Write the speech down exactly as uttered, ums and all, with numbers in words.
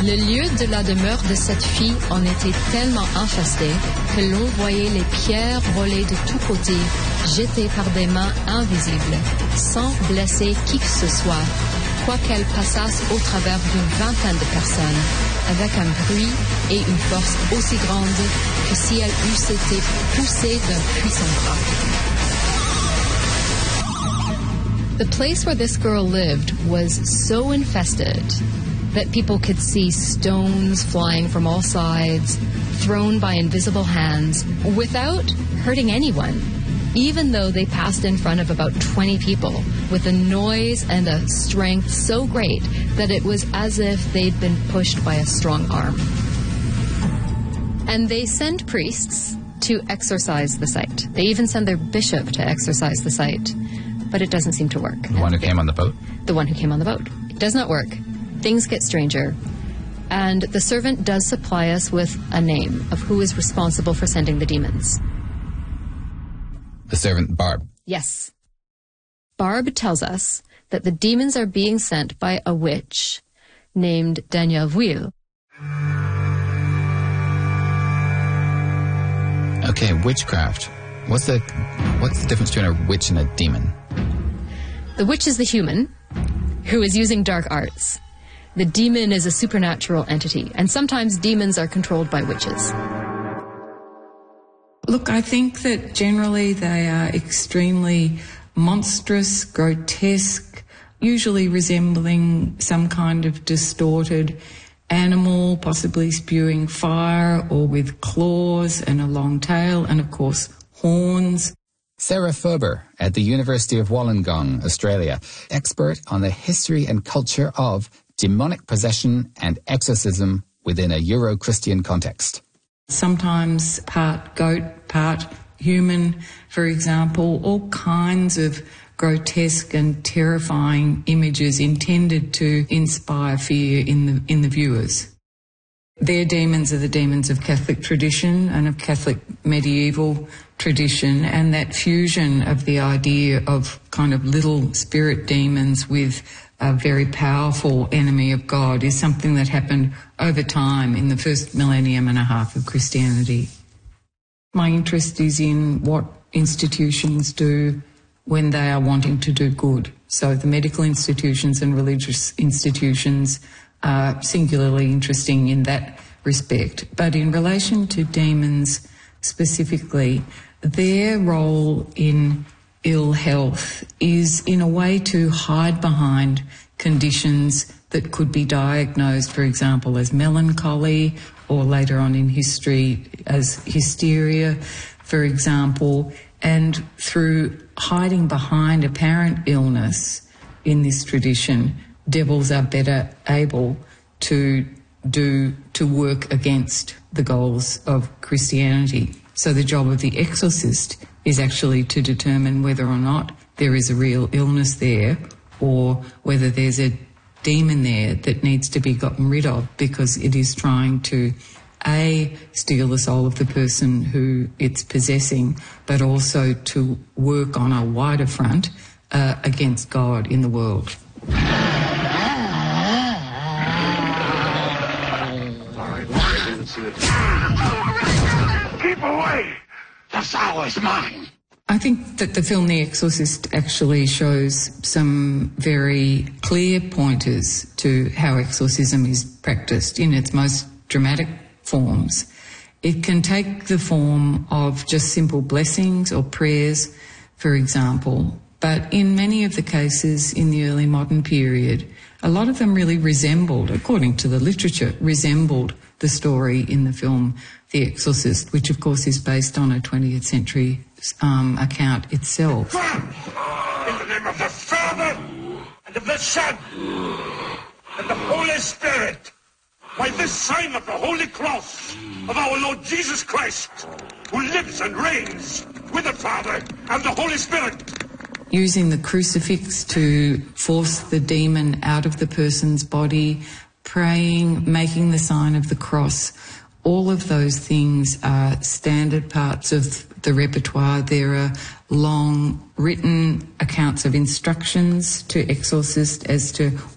Le lieu de la demeure de cette fille en était tellement infesté que l'on voyait les pierres voler de tous côtés, jetées par des mains invisibles, sans blesser qui que ce soit, quoiqu'elle passasse au travers d'une vingtaine de personnes, avec un bruit et une force aussi grande que si elle eût été poussée d'un puissant bras. The place where this girl lived was so infested that people could see stones flying from all sides, thrown by invisible hands, without hurting anyone, even though they passed in front of about twenty people, with a noise and a strength so great that it was as if they'd been pushed by a strong arm. And they send priests to exorcise the site. They even send their bishop to exorcise the site, but it doesn't seem to work. The one who came on the boat? The one who came on the boat. It does not work. Things get stranger. And the servant does supply us with a name of who is responsible for sending the demons. The servant Barb. Yes. Barb tells us that the demons are being sent by a witch named Danielle Vuil. Okay, witchcraft. What's the what's the difference between a witch and a demon? The witch is the human who is using dark arts. The demon is a supernatural entity, and sometimes demons are controlled by witches. Look, I think that generally they are extremely monstrous, grotesque, usually resembling some kind of distorted animal, possibly spewing fire or with claws and a long tail and, of course, horns. Sarah Ferber at the University of Wollongong, Australia, expert on the history and culture of demonic possession and exorcism within a Euro-Christian context. Sometimes part goat, part human, for example, all kinds of grotesque and terrifying images intended to inspire fear in the in the viewers. Their demons are the demons of Catholic tradition and of Catholic medieval tradition, and that fusion of the idea of kind of little spirit demons with a very powerful enemy of God is something that happened over time in the first millennium and a half of Christianity. My interest is in what institutions do when they are wanting to do good. So the medical institutions and religious institutions are singularly interesting in that respect. But in relation to demons specifically, their role in ill health is in a way to hide behind conditions that could be diagnosed, for example, as melancholy or later on in history as hysteria, for example, and through hiding behind apparent illness in this tradition, devils are better able to do, to work against the goals of Christianity. So the job of the exorcist is actually to determine whether or not there is a real illness there or whether there's a demon there that needs to be gotten rid of because it is trying to A, steal the soul of the person who it's possessing, but also to work on a wider front uh, against God in the world. Keep away! The soul is mine! I think that the film The Exorcist actually shows some very clear pointers to how exorcism is practiced in its most dramatic forms. It can take the form of just simple blessings or prayers, for example, but in many of the cases in the early modern period, a lot of them really resembled, according to the literature, resembled the story in the film The Exorcist, which of course is based on a twentieth century um, account itself. In the name of the Father, and of the Son, and the Holy Spirit, by this sign of the Holy Cross of our Lord Jesus Christ, who lives and reigns with the Father and the Holy Spirit. Using the crucifix to force the demon out of the person's body, praying, making the sign of the cross, all of those things are standard parts of the repertoire. There are long written accounts of instructions to exorcists as to